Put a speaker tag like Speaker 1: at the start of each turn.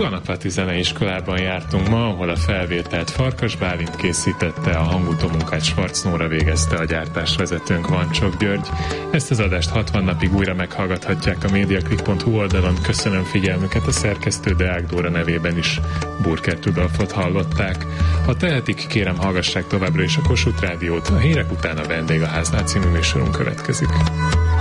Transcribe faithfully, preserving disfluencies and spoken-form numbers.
Speaker 1: Ganapati Zeneiskolában jártunk ma, ahol a felvételt Farkas Bálint készítette, a hangutómunkát Schwarz Nóra végezte, a gyártásvezetőnk Vancsok György. Ezt az adást hatvan napig újra meghallgathatják a mediaclick pont hu oldalon. Köszönöm figyelmüket, a szerkesztő Deák Dóra nevében is Burker Tudolfot hallották. Ha tehetik, kérem hallgassák továbbra is a Kossuth Rádiót, a hírek után a Vendég a Háznál című műsorunk következik.